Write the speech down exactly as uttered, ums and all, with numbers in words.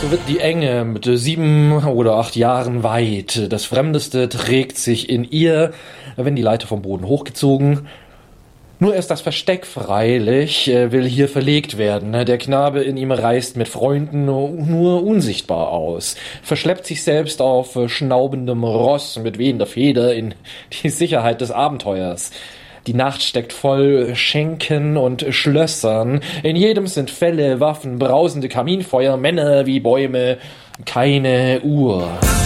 So wird die Enge mit sieben oder acht Jahren weit. Das Fremdeste trägt sich in ihr, wenn die Leiter vom Boden hochgezogen. Nur erst das Versteck freilich will hier verlegt werden. Der Knabe in ihm reist mit Freunden nur unsichtbar aus, verschleppt sich selbst auf schnaubendem Ross mit wehender Feder in die Sicherheit des Abenteuers. Die Nacht steckt voll Schenken und Schlössern. In jedem sind Fälle, Waffen, brausende Kaminfeuer, Männer wie Bäume, keine Uhr.